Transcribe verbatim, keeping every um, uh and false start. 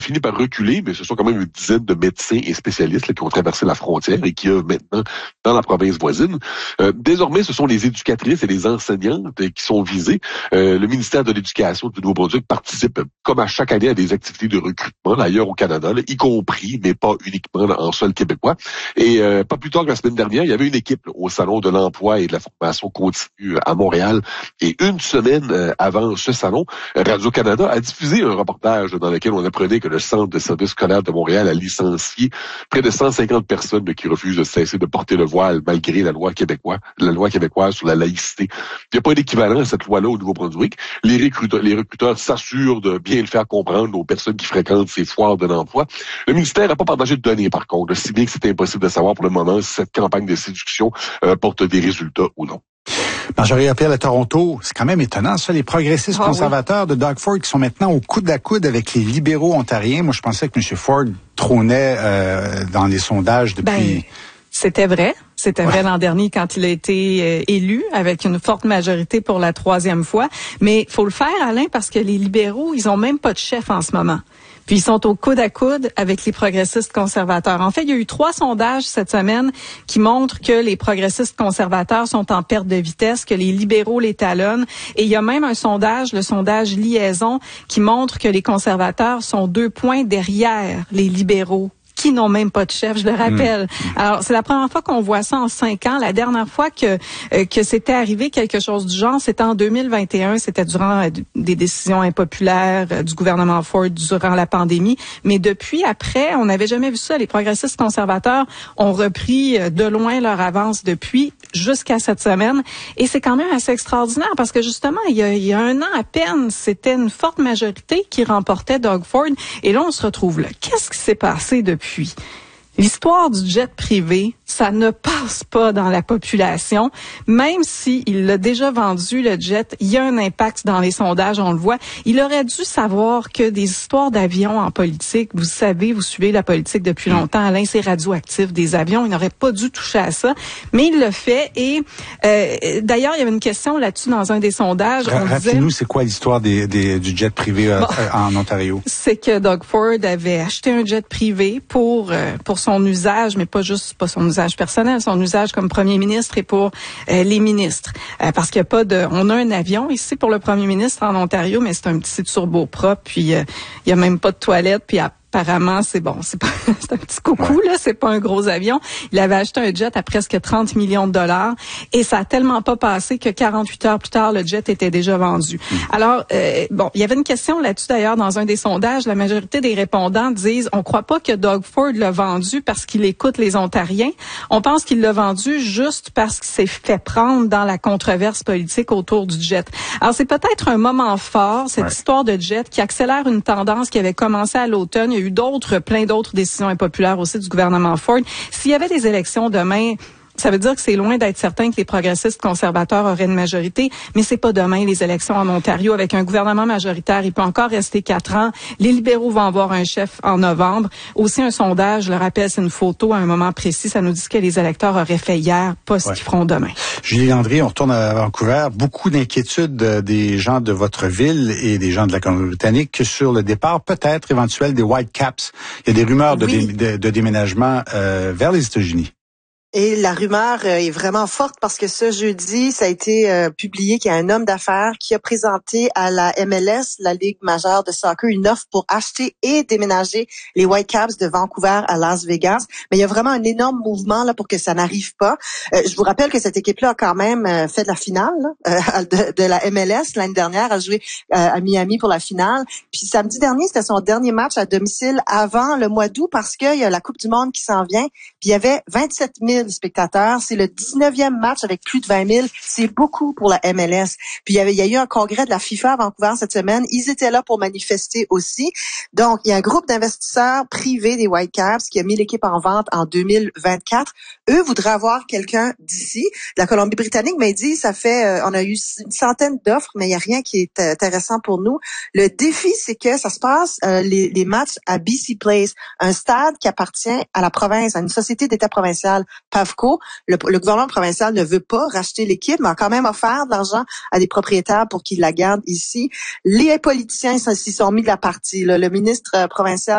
fini par reculer, mais ce sont quand même une dizaine de médecins et spécialistes là, qui ont traversé la frontière et qui œuvrent maintenant dans la province voisine. Euh, désormais, ce sont les éducatrices et les enseignantes qui sont visées. Euh, le ministère de l'Éducation du Nouveau-Brunswick participe, comme à chaque année, à des activités de recrutement là, ailleurs au Canada, là, y compris, mais pas uniquement là, en sol québécois. Et euh, pas plus tard que la semaine dernière, il y avait une équipe là, au Salon de l'emploi et de la formation continue à Montréal. Et une semaine euh, avant ce salon, Radio-Canada a diffusé un reportage dans lequel on apprenait que le Centre de services scolaires de Montréal a licencié près de cent cinquante personnes là, qui refusent de cesser de porter le voile malgré la loi québécoise, la loi québécoise sur la laïcité. Il n'y a pas d'équivalent à cette loi-là au Nouveau-Brunswick. Les recruteurs, les recruteurs s'assurent de bien le faire comprendre aux personnes qui fréquentent ces foires de l'emploi. Le ministère n'a pas partagé de données, par contre, si bien que c'est impossible de savoir pour le moment si cette campagne de séduction euh, porte des résultats ou non. Marjorie-Pierre de Toronto, c'est quand même étonnant, ça, les progressistes ah, conservateurs oui. de Doug Ford qui sont maintenant au coude à coude avec les libéraux ontariens. Moi, je pensais que M. Ford trônait euh, dans les sondages depuis... Ben, c'était vrai. C'était vrai ouais. l'an dernier quand il a été euh, élu avec une forte majorité pour la troisième fois. Mais il faut le faire, Alain, parce que les libéraux, ils ont même pas de chef en ce moment. Puis ils sont au coude à coude avec les progressistes conservateurs. En fait, il y a eu trois sondages cette semaine qui montrent que les progressistes conservateurs sont en perte de vitesse, que les libéraux les talonnent. Et il y a même un sondage, le sondage Liaison, qui montre que les conservateurs sont deux points derrière les libéraux, qui n'ont même pas de chef, je le rappelle. Mmh. Alors, c'est la première fois qu'on voit ça en cinq ans. La dernière fois que euh, que c'était arrivé quelque chose du genre, c'était en deux mille vingt et un. C'était durant euh, des décisions impopulaires euh, du gouvernement Ford durant la pandémie. Mais depuis, après, on n'avait jamais vu ça. Les progressistes conservateurs ont repris euh, de loin leur avance depuis jusqu'à cette semaine. Et c'est quand même assez extraordinaire parce que justement, il y a, il y a un an à peine, c'était une forte majorité qui remportait Doug Ford. Et là, on se retrouve là. Qu'est-ce qui s'est passé depuis? Puis, l'histoire du jet privé, ça ne passe pas dans la population. Même s'il l'a déjà vendu, le jet, il y a un impact dans les sondages, on le voit. Il aurait dû savoir que des histoires d'avions en politique, vous savez, vous suivez la politique depuis longtemps, Alain, c'est radioactif, des avions, il n'aurait pas dû toucher à ça. Mais il le fait. Et euh, d'ailleurs, il y avait une question là-dessus dans un des sondages. On Rappelez-nous, disait, c'est quoi l'histoire des, des, du jet privé euh, bon, en Ontario? C'est que Doug Ford avait acheté un jet privé pour, euh, pour son usage, mais pas juste pas son usage personnel, son usage comme premier ministre et pour euh, les ministres. Euh, parce qu'il y a pas de... On a un avion ici pour le premier ministre en Ontario, mais c'est un petit turboprop, puis euh, il y a même pas de toilette, puis à apparemment, c'est bon, c'est pas, c'est un petit coucou, ouais. là, c'est pas un gros avion. Il avait acheté un jet à presque trente millions de dollars et ça a tellement pas passé que quarante-huit heures plus tard, le jet était déjà vendu. Mmh. Alors, euh, bon, il y avait une question là-dessus d'ailleurs dans un des sondages. La majorité des répondants disent, on croit pas que Doug Ford l'a vendu parce qu'il écoute les Ontariens. On pense qu'il l'a vendu juste parce qu'il s'est fait prendre dans la controverse politique autour du jet. Alors, c'est peut-être un moment fort, cette ouais. histoire de jet qui accélère une tendance qui avait commencé à l'automne. Il y a eu d'autres, plein d'autres décisions impopulaires aussi du gouvernement Ford. S'il y avait des élections demain, ça veut dire que c'est loin d'être certain que les progressistes conservateurs auraient une majorité, mais c'est pas demain les élections en Ontario avec un gouvernement majoritaire. Il peut encore rester quatre ans. Les libéraux vont avoir un chef en novembre. Aussi un sondage, je le rappelle, c'est une photo à un moment précis. Ça nous dit ce que les électeurs auraient fait hier, pas ce ouais. qu'ils feront demain. Julie Landry, on retourne à Vancouver. Beaucoup d'inquiétudes des gens de votre ville et des gens de la Colombie-Britannique sur le départ peut-être éventuel des Whitecaps. Il y a des rumeurs de, oui. dé, de, de déménagement euh, vers les États-Unis. Et la rumeur est vraiment forte parce que ce jeudi, ça a été euh, publié qu'il y a un homme d'affaires qui a présenté à la M L S, la Ligue majeure de soccer, une offre pour acheter et déménager les Whitecaps de Vancouver à Las Vegas. Mais il y a vraiment un énorme mouvement là pour que ça n'arrive pas. Euh, je vous rappelle que cette équipe-là a quand même euh, fait de la finale là, euh, de, de la M L S l'année dernière, a joué euh, à Miami pour la finale. Puis samedi dernier, c'était son dernier match à domicile avant le mois d'août parce qu'il y a la Coupe du Monde qui s'en vient. Puis il y avait vingt-sept mille spectateurs. C'est le dix-neuvième match avec plus de vingt mille. C'est beaucoup pour la M L S. Puis il y avait, il y a eu un congrès de la FIFA à Vancouver cette semaine. Ils étaient là pour manifester aussi. Donc, il y a un groupe d'investisseurs privés des Whitecaps qui a mis l'équipe en vente en deux mille vingt-quatre. Eux voudraient avoir quelqu'un d'ici, de la Colombie-Britannique, mais ils disent, ça fait, euh, on a eu une centaine d'offres, mais il n'y a rien qui est euh, intéressant pour nous. Le défi, c'est que ça se passe, euh, les, les matchs à B C Place, un stade qui appartient à la province, à une société d'État provinciale, PAVCO. Le, le gouvernement provincial ne veut pas racheter l'équipe, mais a quand même offert de l'argent à des propriétaires pour qu'ils la gardent ici. Les politiciens s'y sont mis de la partie. Là. Le ministre provincial